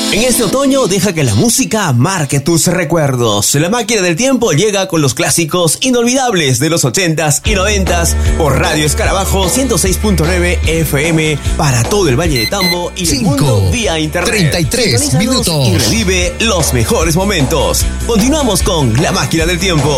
En este otoño deja que la música marque tus recuerdos. La máquina del tiempo llega con los clásicos inolvidables de los 80s y 90s por Radio Escarabajo 106.9 FM para todo el Valle de Tambo y el mundo vía internet. 33 minutos y revive los mejores momentos. Continuamos con La Máquina del Tiempo.